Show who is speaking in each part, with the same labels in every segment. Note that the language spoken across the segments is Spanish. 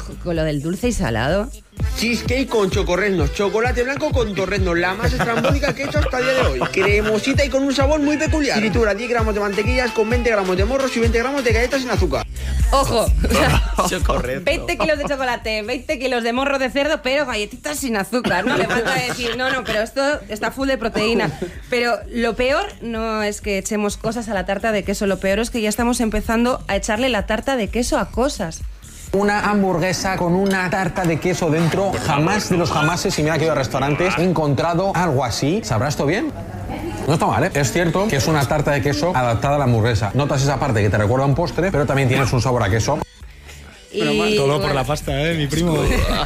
Speaker 1: con lo del dulce y salado.
Speaker 2: Cheesecake con chocorreznos, chocolate blanco con torreznos, la más estrambótica que he hecho hasta el día de hoy. Cremosita y con un sabor muy peculiar. Fritura, 10 gramos de mantequillas con 20 gramos de morros y 20 gramos de galletas sin azúcar.
Speaker 1: ¡Ojo!
Speaker 3: 20
Speaker 1: kilos de chocolate, 20 kilos de morro de cerdo, pero galletitas sin azúcar. No le falta decir, no, pero esto está full de proteína. Pero lo peor no es que echemos cosas a la tarta de queso, lo peor es que ya estamos empezando a echarle la tarta de queso a cosas.
Speaker 4: Una hamburguesa con una tarta de queso dentro, jamás de los jamases, y mira que he ido a restaurantes, he encontrado algo así. ¿Sabrá esto bien? No está mal, ¿eh? Es cierto que es una tarta de queso adaptada a la hamburguesa. Notas esa parte que te recuerda a un postre, pero también tienes un sabor a queso.
Speaker 1: Y
Speaker 5: todo por la pasta, mi primo.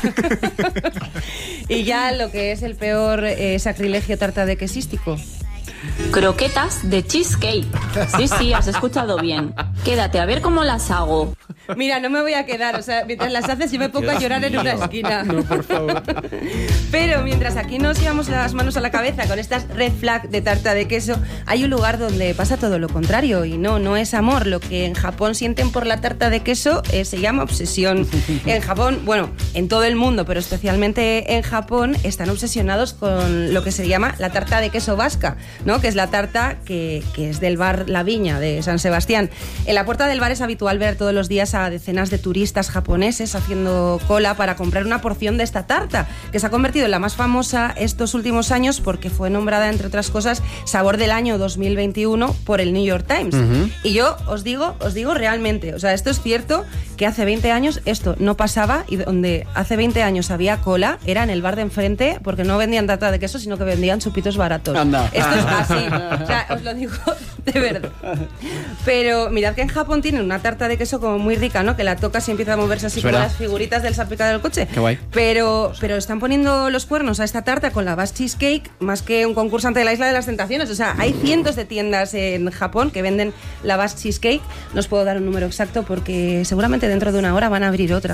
Speaker 1: Y ya lo que es el peor sacrilegio tarta de quesístico.
Speaker 6: Croquetas de cheesecake. Sí, has escuchado bien. Quédate a ver cómo las hago.
Speaker 1: Mira, no me voy a quedar, o sea, mientras las haces yo me pongo a llorar en una esquina.
Speaker 5: No, por favor.
Speaker 1: Pero mientras aquí nos llevamos las manos a la cabeza con estas red flag de tarta de queso, hay un lugar donde pasa todo lo contrario y no es amor. Lo que en Japón sienten por la tarta de queso se llama obsesión. En Japón, bueno, en todo el mundo, pero especialmente en Japón, están obsesionados con lo que se llama la tarta de queso vasca, ¿no? Que es la tarta que es del bar La Viña de San Sebastián. En la puerta del bar es habitual ver todos los días a decenas de turistas japoneses haciendo cola para comprar una porción de esta tarta, que se ha convertido en la más famosa estos últimos años porque fue nombrada, entre otras cosas, sabor del año 2021 por el New York Times. Y yo os digo realmente, o sea, esto es cierto que hace 20 años esto no pasaba y donde hace 20 años había cola era en el bar de enfrente porque no vendían tarta de queso, sino que vendían chupitos baratos.
Speaker 3: Anda.
Speaker 1: Esto es así, o sea, os lo digo de verdad. Pero mirad que en Japón tienen una tarta de queso como muy rica, ¿no? Que la tocas y empieza a moverse así como las figuritas del salpicadero del coche.
Speaker 3: Qué guay.
Speaker 1: Pero están poniendo los cuernos a esta tarta con la Bass Cheesecake más que un concursante de la Isla de las Tentaciones. O sea, hay cientos de tiendas en Japón que venden la Bass Cheesecake. No os puedo dar un número exacto porque seguramente dentro de una hora van a abrir otra.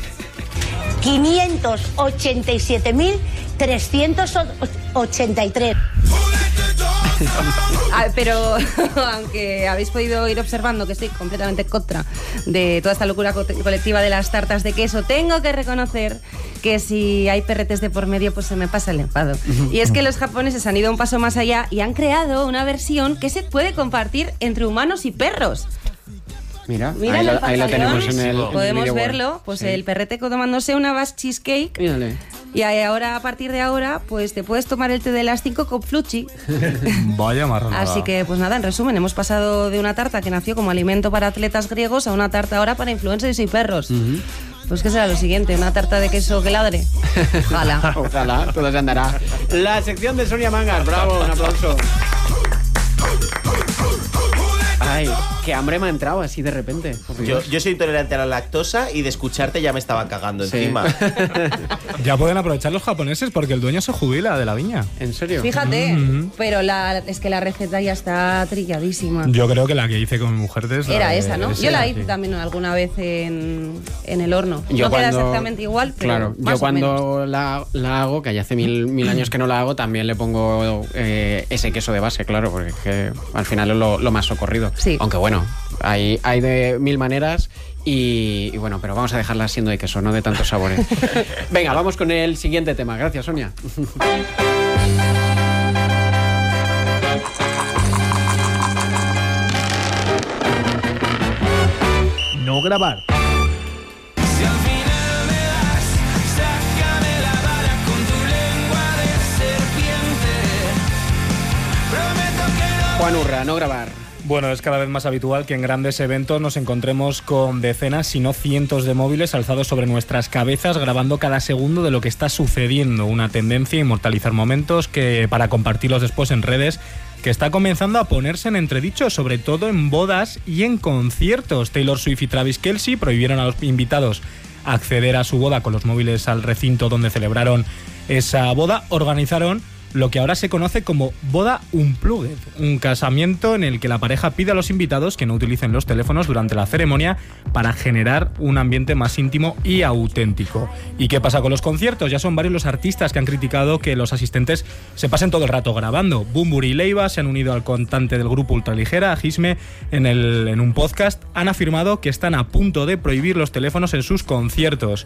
Speaker 7: 587.383.
Speaker 1: Pero aunque habéis podido ir observando que estoy completamente contra de toda esta locura colectiva de las tartas de queso, tengo que reconocer que si hay perretes de por medio pues se me pasa el enfado. Y es que los japoneses han ido un paso más allá y han creado una versión que se puede compartir entre humanos y perros.
Speaker 3: Mira ahí lo tenemos en el
Speaker 1: podemos
Speaker 3: video
Speaker 1: verlo, pues sí. El perrete tomándose una Bass Cheesecake.
Speaker 3: Mírale.
Speaker 1: Y ahora, a partir de ahora, pues te puedes tomar el té de las 5 con fluchi.
Speaker 5: Vaya marronada.
Speaker 1: Así que, pues nada, en resumen, hemos pasado de una tarta que nació como alimento para atletas griegos a una tarta ahora para influencers y perros. Pues ¿qué será lo siguiente? ¿Una tarta de queso que ladre? Ojalá.
Speaker 3: Ojalá, todo se andará. La sección de Sonia Mangas, bravo, un aplauso. Ay, qué hambre me ha entrado así de repente.
Speaker 8: Yo soy intolerante a la lactosa y de escucharte ya me estaba cagando encima.
Speaker 5: Ya pueden aprovechar los japoneses porque el dueño se jubila de La Viña.
Speaker 3: ¿En serio?
Speaker 1: Fíjate, pero es que la receta ya está trilladísima.
Speaker 5: Yo creo que la que hice con mi mujer
Speaker 1: era esa, ¿no? Yo la hice también alguna vez en el horno. No queda exactamente igual, pero
Speaker 3: claro,
Speaker 1: más
Speaker 3: yo cuando
Speaker 1: o
Speaker 3: la hago, que ya hace mil años que no la hago, también le pongo ese queso de base, claro, porque es que al final es lo más socorrido.
Speaker 1: Sí.
Speaker 3: Aunque bueno, hay de mil maneras y bueno, pero vamos a dejarla siendo de queso, no de tantos sabores. Venga, vamos con el siguiente tema. Gracias, Sonia.
Speaker 9: No grabar.
Speaker 3: Juan Urra, no grabar.
Speaker 5: Bueno, es cada vez más habitual que en grandes eventos nos encontremos con decenas, si no cientos de móviles alzados sobre nuestras cabezas, grabando cada segundo de lo que está sucediendo. Una tendencia a inmortalizar momentos para compartirlos después en redes, que está comenzando a ponerse en entredicho, sobre todo en bodas y en conciertos. Taylor Swift y Travis Kelce prohibieron a los invitados acceder a su boda con los móviles al recinto donde celebraron esa boda. Organizaron lo que ahora se conoce como boda unplugged, un casamiento en el que la pareja pide a los invitados que no utilicen los teléfonos durante la ceremonia para generar un ambiente más íntimo y auténtico. ¿Y qué pasa con los conciertos? Ya son varios los artistas que han criticado que los asistentes se pasen todo el rato grabando. Bunbury y Leiva se han unido al cantante del grupo Ultraligera, a Gisme, en un podcast. Han afirmado que están a punto de prohibir los teléfonos en sus conciertos.